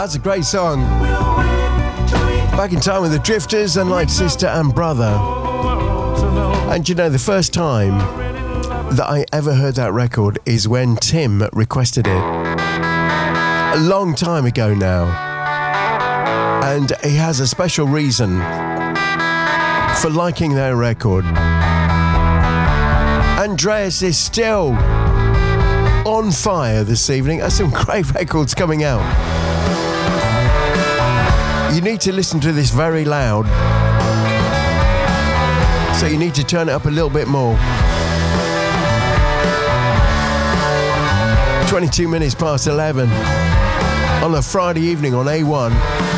That's a great song. Back in time with the Drifters and Like Sister and Brother. And you know, the first time that I ever heard that record is when Tim requested it. A long time ago now. And he has a special reason for liking that record. Andreas is still on fire this evening. There's some great records coming out. You need to listen to this very loud. So you need to turn it up a little bit more. 22 minutes past 11 on a Friday evening on A1.